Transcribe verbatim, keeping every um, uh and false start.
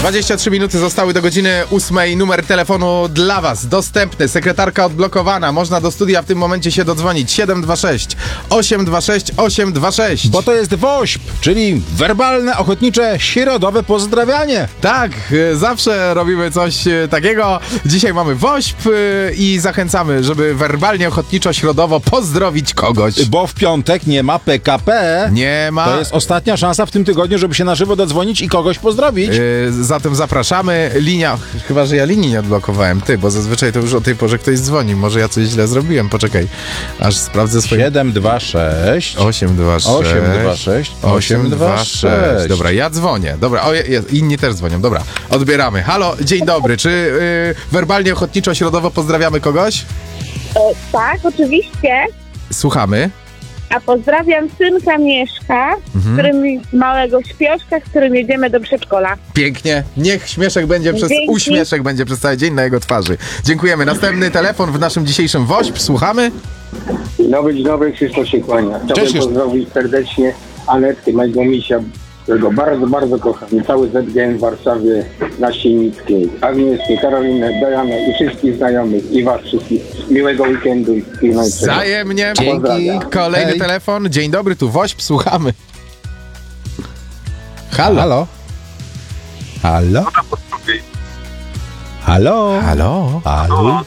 dwadzieścia trzy minuty zostały do godziny ósmej. Numer telefonu dla was dostępny. Sekretarka odblokowana. Można do studia w tym momencie się dodzwonić. siedem dwa sześć osiem dwa sześć osiem dwa sześć. Bo to jest WOŚP, czyli werbalne, ochotnicze, środowe pozdrawianie. Tak, y, zawsze robimy coś y, takiego. Dzisiaj mamy WOŚP y, i zachęcamy, żeby werbalnie, ochotniczo, środowo pozdrowić kogoś. Bo w piątek nie ma P K P. Nie ma. To jest ostatnia szansa w tym tygodniu, żeby się na żywo dodzwonić i kogoś pozdrowić. Yy, zatem zapraszamy. Linia, chyba że ja linii nie odblokowałem, ty, bo zazwyczaj to już o tej porze ktoś dzwoni. Może ja coś źle zrobiłem, poczekaj. Aż sprawdzę swoje... siedem dwa sześć osiem dwa sześć osiem dwa sześć osiem dwa sześć. Dobra, ja dzwonię. Dobra, o, jest, inni też dzwonią. Dobra, odbieramy. Halo, dzień dobry. Czy yy, werbalnie, ochotniczo, środowo pozdrawiamy kogoś? E, tak, oczywiście. Słuchamy. A pozdrawiam synka Mieszka, z którym małego śpioszka, z którym jedziemy do przedszkola. Pięknie. Niech śmieszek będzie przez Dzięki. uśmieszek będzie przez cały dzień na jego twarzy. Dziękujemy. Następny telefon w naszym dzisiejszym WOŚP. Słuchamy. Dzień dobry, dzień dobry, Krzysztof się kłania. Chciałbym Cześć, Krzysztof. pozdrowić serdecznie Anetkę, mojego misia, którego bardzo, bardzo kocham. I cały Z G N w Warszawie na Sienickiej. Agnieszkę, Karolinę, Dianę i wszystkich znajomych i was wszystkich. Miłego weekendu i pilnojcie. Wzajemnie. Pozdrawiam. Kolejny Hej. telefon. Dzień dobry, tu WOŚP. Słuchamy. Halo. Halo? Halo? Halo? Halo. Halo?